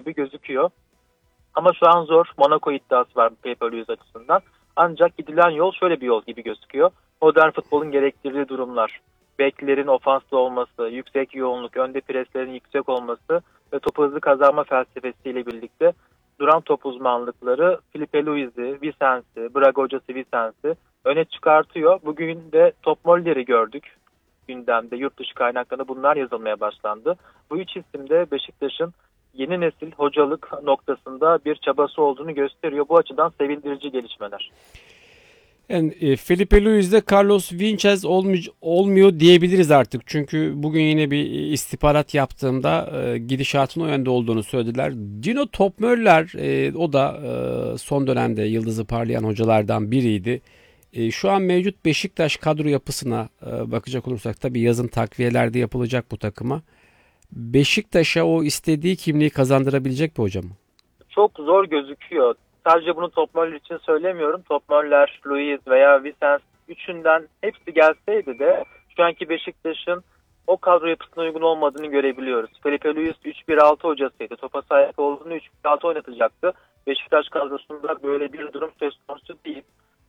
gibi gözüküyor. Ama şu an zor. Monaco iddiası var pay-per-view açısından. Ancak gidilen yol şöyle bir yol gibi gözüküyor. Modern futbolun gerektirdiği durumlar. Beklerin ofanslı olması, yüksek yoğunluk, önde preslerin yüksek olması ve topu hızlı kazanma felsefesiyle birlikte duran top uzmanlıkları Filipe Luiz'i, Vicens'i, Braga hocası Vicens'i öne çıkartıyor. Bugün de Top Möller'i gördük gündemde. Yurt dışı kaynaklarında bunlar yazılmaya başlandı. Bu üç isim de Beşiktaş'ın yeni nesil hocalık noktasında bir çabası olduğunu gösteriyor. Bu açıdan sevindirici gelişmeler. Yani Felipe Luiz'de Carlos Vinicius olmuyor diyebiliriz artık. Çünkü bugün yine bir istihbarat yaptığımda gidişatın o yönde olduğunu söylediler. Dino Topmöller o da son dönemde yıldızı parlayan hocalardan biriydi. Şu an mevcut Beşiktaş kadro yapısına bakacak olursak tabii yazın takviyeler de yapılacak bu takıma. Beşiktaş'a o istediği kimliği kazandırabilecek bir hoca mı? Çok zor gözüküyor. Sadece bunu Top Möller için söylemiyorum. Top Möller, Luiz veya Vicens üçünden hepsi gelseydi de şu anki Beşiktaş'ın o kadro yapısına uygun olmadığını görebiliyoruz. Felipe Luiz 3-1-6 hocasıydı. Topa sahip olduğunu 3-1-6 oynatacaktı. Beşiktaş kadrosunda böyle bir durum söz konusu değil.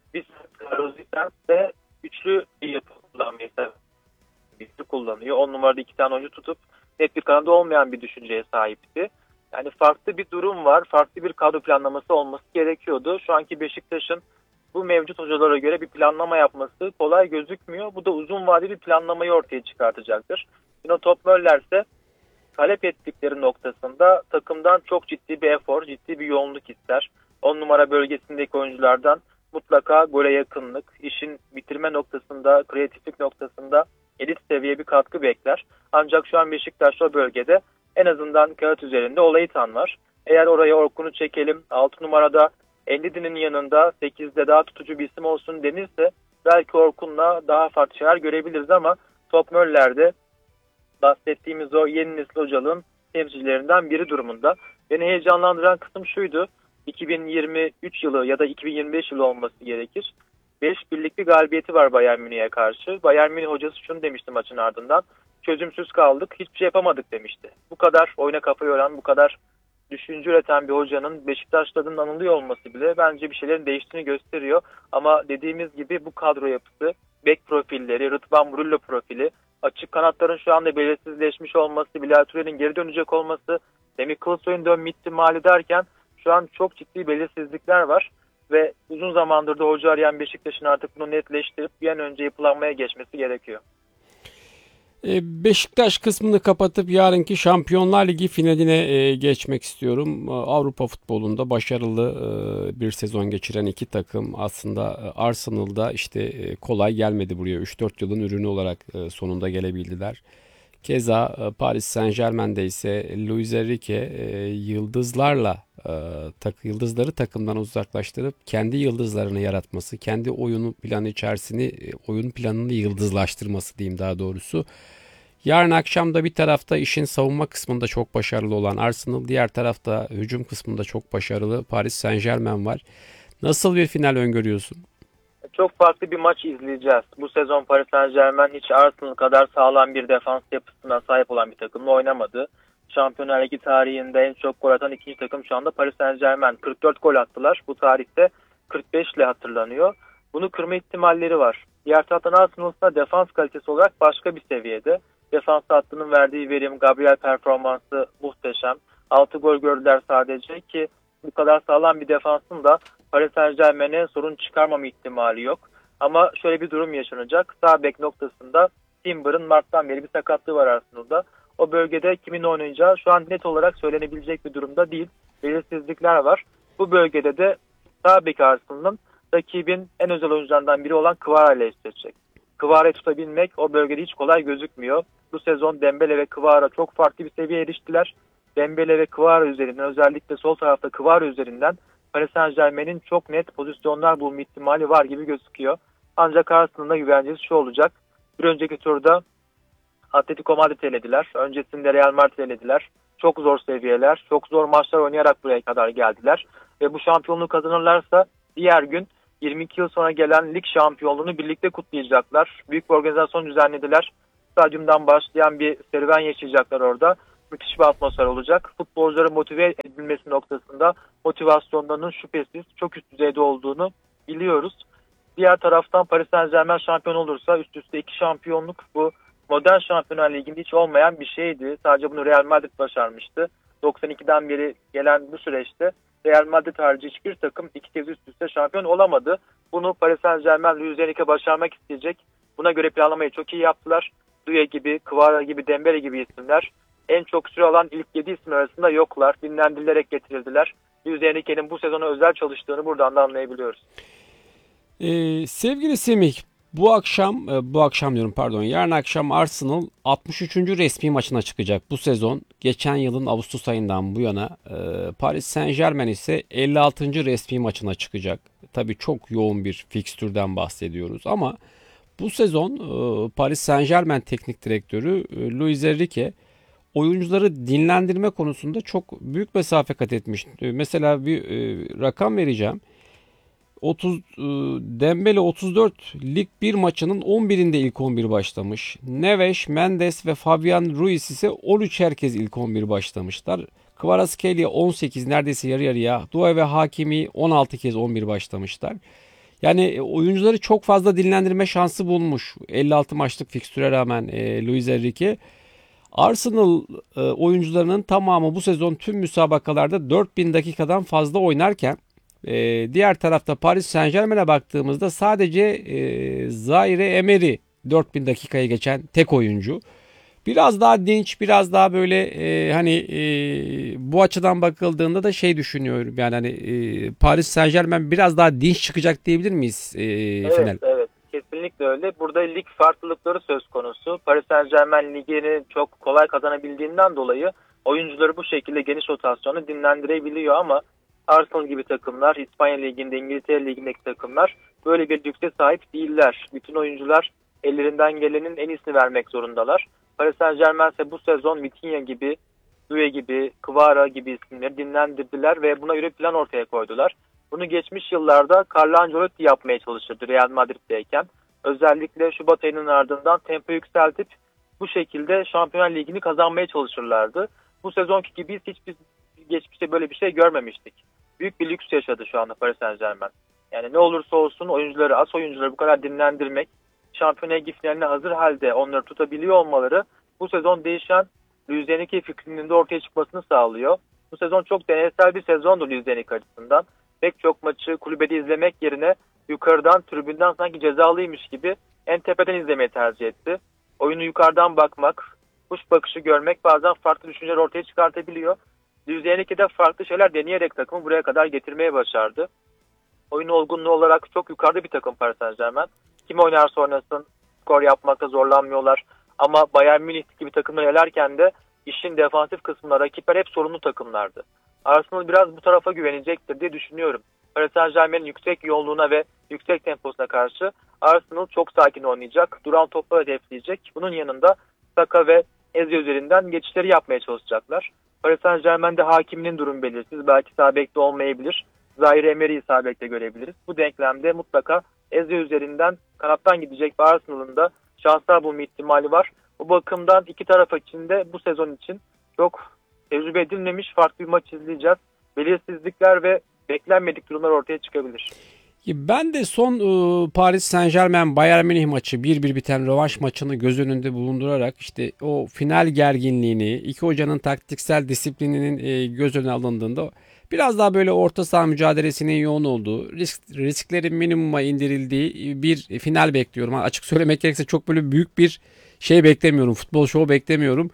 Vicens de üçlü bir yapı kullanmayı kullanıyor. 10 numarada 2 tane oyuncu tutup net bir kanada olmayan bir düşünceye sahipti. Yani farklı bir durum var. Farklı bir kadro planlaması olması gerekiyordu. Şu anki Beşiktaş'ın bu mevcut hocalara göre bir planlama yapması kolay gözükmüyor. Bu da uzun vadeli bir planlamayı ortaya çıkartacaktır. Yine Top Möller ise talep ettikleri noktasında takımdan çok ciddi bir efor, ciddi bir yoğunluk ister. 10 numara bölgesindeki oyunculardan mutlaka gole yakınlık, işin bitirme noktasında, kreatiflik noktasında elit seviye bir katkı bekler. Ancak şu an Beşiktaş o bölgede en azından kağıt üzerinde Olaytan var. Eğer oraya Orkun'u çekelim, 6 numarada Endidi'nin yanında 8'de daha tutucu bir isim olsun denirse belki Orkun'la daha farklı şeyler görebiliriz ama Top Möller'de bahsettiğimiz o yeni nesil hocalığın temsilcilerinden biri durumunda. Beni heyecanlandıran kısım şuydu. 2023 yılı ya da 2025 yılı olması gerekir. 5-1'lik bir galibiyeti var Bayern Münih'e karşı. Bayern Münih hocası şunu demişti maçın ardından. Çözümsüz kaldık, hiçbir şey yapamadık demişti. Bu kadar oyuna kafa yoran, bu kadar düşünce üreten bir hocanın Beşiktaş'ta adının anılıyor olması bile bence bir şeylerin değiştiğini gösteriyor. Ama dediğimiz gibi bu kadro yapısı, bek profilleri, Rıdvan Murullo profili, açık kanatların şu anda belirsizleşmiş olması, Bilal Türel'in geri dönecek olması, Semih Kılıçsoy'un dönme ihtimali derken şu an çok ciddi belirsizlikler var. Ve uzun zamandır da hoca arayan Beşiktaş'ın artık bunu netleştirip bir an önce yapılanmaya geçmesi gerekiyor. Beşiktaş kısmını kapatıp yarınki Şampiyonlar Ligi finaline geçmek istiyorum. Avrupa futbolunda başarılı bir sezon geçiren iki takım aslında Arsenal'da işte kolay gelmedi buraya. 3-4 yılın ürünü olarak sonunda gelebildiler. Keza Paris Saint-Germain'de ise Luis Enrique yıldızları takımdan uzaklaştırıp kendi yıldızlarını yaratması, kendi oyun planını yıldızlaştırması diyeyim daha doğrusu. Yarın akşam da bir tarafta işin savunma kısmında çok başarılı olan Arsenal, diğer tarafta hücum kısmında çok başarılı Paris Saint-Germain var. Nasıl bir final öngörüyorsun? Çok farklı bir maç izleyeceğiz. Bu sezon Paris Saint-Germain hiç Arsenal kadar sağlam bir defans yapısına sahip olan bir takımla oynamadı. Şampiyonlar Ligi tarihinde en çok gol atan ikinci takım şu anda Paris Saint-Germain. 44 gol attılar. Bu tarihte 45 ile hatırlanıyor. Bunu kırma ihtimalleri var. Diğer taraftan Arsenal'ın defans kalitesi olarak başka bir seviyede. Defans hattının verdiği verim, Gabriel performansı muhteşem. 6 gol gördüler sadece ki bu kadar sağlam bir defansın da Paris Saint-Germain'e sorun çıkarmama ihtimali yok. Ama şöyle bir durum yaşanacak. Sağ bek noktasında Timber'ın Mart'tan beri bir sakatlığı var Arsenal'da. O bölgede kimin oynayacağı şu an net olarak söylenebilecek bir durumda değil. Belirsizlikler var. Bu bölgede de sağ bek Arsenal'ın rakibin en özel oyuncularından biri olan Kvara ile eşleşecek. Kvara'yı tutabilmek o bölgede hiç kolay gözükmüyor. Bu sezon Dembele ve Kvara çok farklı bir seviyeye eriştiler. Dembele ve Kvara üzerinden, özellikle sol tarafta Kvara üzerinden Paris Saint-Germain'in çok net pozisyonlar bulma ihtimali var gibi gözüküyor. Ancak Arsenal'ın güvencesi şu olacak. Bir önceki turda Atletico Madrid'i elediler. Öncesinde Real Madrid'i elediler. Çok zor seviyeler, çok zor maçlar oynayarak buraya kadar geldiler. Ve bu şampiyonluğu kazanırlarsa diğer gün 22 yıl sonra gelen lig şampiyonluğunu birlikte kutlayacaklar. Büyük bir organizasyon düzenlediler. Stadyumdan başlayan bir serüven yaşayacaklar orada. müthiş bir atmosfer olacak. Futbolcuların motive edilmesi noktasında motivasyonlarının şüphesiz çok üst düzeyde olduğunu biliyoruz. Diğer taraftan Paris Saint-Germain şampiyon olursa üst üste 2 şampiyonluk, bu modern Şampiyonlar Ligi'nde hiç olmayan bir şeydi. Sadece bunu Real Madrid başarmıştı. 92'den beri gelen bu süreçte Real Madrid harici hiçbir takım 2 kez üst üste şampiyon olamadı. Bunu Paris Saint-Germain Luis Enrique başarmak isteyecek. Buna göre planlamayı çok iyi yaptılar. Doué gibi, Kvara gibi, Dembele gibi isimler en çok süre alan ilk 7 isim arasında yoklar. Dinlendirilerek getirildiler. Luis Enrique'nin bu sezona özel çalıştığını buradan da anlayabiliyoruz. Sevgili Semih, yarın akşam Arsenal 63. resmi maçına çıkacak bu sezon. Geçen yılın Ağustos ayından bu yana Paris Saint-Germain ise 56. resmi maçına çıkacak. Tabii çok yoğun bir fikstürden bahsediyoruz ama bu sezon Paris Saint-Germain teknik direktörü Luis Enrique oyuncuları dinlendirme konusunda çok büyük mesafe kat etmiş. Mesela bir rakam vereceğim. 30 Dembele 34 Lig 1 maçının 11'inde ilk 11 başlamış. Neves, Mendes ve Fabian Ruiz ise 13 herkes ilk 11 başlamışlar. Kvaratskhelia 18, neredeyse yarı yarıya. Doué ve Hakimi 16 kez 11 başlamışlar. Yani oyuncuları çok fazla dinlendirme şansı bulmuş. 56 maçlık fikstüre rağmen Luis Enrique. Arsenal oyuncularının tamamı bu sezon tüm müsabakalarda 4000 dakikadan fazla oynarken diğer tarafta Paris Saint-Germain'e baktığımızda sadece Zaire Emery 4000 dakikaya geçen tek oyuncu. Biraz daha dinç, biraz daha böyle bu açıdan bakıldığında da şey düşünüyorum. Yani Paris Saint-Germain biraz daha dinç çıkacak diyebilir miyiz final? Evet, kesinlikle öyle. Burada lig farklılıkları söz konusu. Paris Saint-Germain ligini çok kolay kazanabildiğinden dolayı oyuncuları bu şekilde geniş rotasyonu dinlendirebiliyor ama Arsenal gibi takımlar, İspanya Ligi'nde, İngiltere Ligi'ndeki takımlar böyle bir lükse sahip değiller. Bütün oyuncular ellerinden gelenin en iyisini vermek zorundalar. Paris Saint-Germain ise bu sezon Vitinha gibi, Doué gibi, Kvara gibi isimleri dinlendirdiler ve buna göre plan ortaya koydular. Bunu geçmiş yıllarda Carlo Ancelotti yapmaya çalışırdı Real Madrid'deyken. Özellikle Şubat ayının ardından tempo yükseltip bu şekilde Şampiyonlar Ligi'ni kazanmaya çalışırlardı. Bu sezonki gibi hiçbir geçmişte böyle bir şey görmemiştik. Büyük bir lüks yaşadı şu anda Paris Saint-Germain. Yani ne olursa olsun oyuncuları, as oyuncuları bu kadar dinlendirmek, Şampiyonlar Ligi finaline hazır halde onları tutabiliyor olmaları bu sezon değişen Luis Enrique fikrinin de ortaya çıkmasını sağlıyor. Bu sezon çok deneysel bir sezondu Luis Enrique açısından. Pek çok maçı kulübede izlemek yerine yukarıdan, tribünden sanki cezalıymış gibi en tepeden izlemeyi tercih etti. Oyunu yukarıdan bakmak, kuş bakışı görmek bazen farklı düşünceler ortaya çıkartabiliyor. Luis Enrique de farklı şeyler deneyerek takımı buraya kadar getirmeye başardı. Oyun olgunluğu olarak çok yukarıda bir takım Paris Saint-Germain. Kim oynarsa oynasın skor yapmakta zorlanmıyorlar. Ama Bayern Münih gibi takımları elerken de işin defansif kısmında rakipler hep sorunlu takımlardı. Arsenal biraz bu tarafa güvenecektir diye düşünüyorum. Paris Saint-Germain'in yüksek yoğunluğuna ve yüksek temposuna karşı Arsenal çok sakin oynayacak. Duran topları hedefleyecek. Bunun yanında Saka ve Eze üzerinden geçişleri yapmaya çalışacaklar. Paris Saint-Germain'de Hakimi'nin durum belirsiz. Belki sağ bekte olmayabilir. Zaire Emery'yi sağ bekte görebiliriz. Bu denklemde mutlaka Eze üzerinden kanattan gidecek ve Arsenal'ın da şanslar bulma ihtimali var. Bu bakımdan iki taraf için de bu sezon için çok tecrübe edilmemiş farklı bir maç izleyeceğiz. Belirsizlikler ve beklenmedik durumlar ortaya çıkabilir. Ben de son Paris Saint-Germain Bayern Münih maçı 1-1 biten rövanş maçını göz önünde bulundurarak işte o final gerginliğini, iki hocanın taktiksel disiplininin göz önüne alındığında biraz daha böyle orta saha mücadelesinin yoğun olduğu, risklerin minimuma indirildiği bir final bekliyorum. Açık söylemek gerekirse çok böyle büyük bir şey beklemiyorum. Futbol şovu beklemiyorum.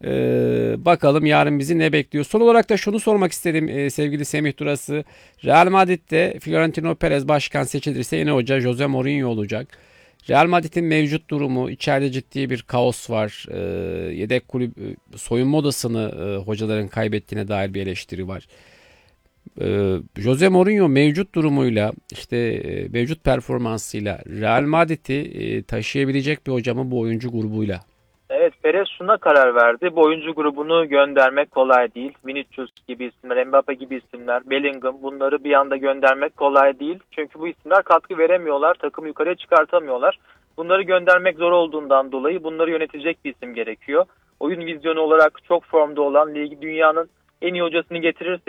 Bakalım yarın bizi ne bekliyor. Son olarak da şunu sormak istedim sevgili Semih Durası. Real Madrid'de Florentino Perez başkan seçilirse yeni hoca Jose Mourinho olacak. Real Madrid'in mevcut durumu, içeride ciddi bir kaos var. Yedek kulüp soyunma odasını hocaların kaybettiğine dair bir eleştiri var. Jose Mourinho mevcut durumuyla mevcut performansıyla Real Madrid'i taşıyabilecek bir hoca mı bu oyuncu grubuyla? Evet, Perez şuna karar verdi. Bu oyuncu grubunu göndermek kolay değil. Vinicius gibi isimler, Mbappe gibi isimler, Bellingham, bunları bir anda göndermek kolay değil. Çünkü bu isimler katkı veremiyorlar, takımı yukarıya çıkartamıyorlar. Bunları göndermek zor olduğundan dolayı bunları yönetecek bir isim gerekiyor. oyun vizyonu olarak çok formda olan, ligi dünyanın en iyi hocasını getirirse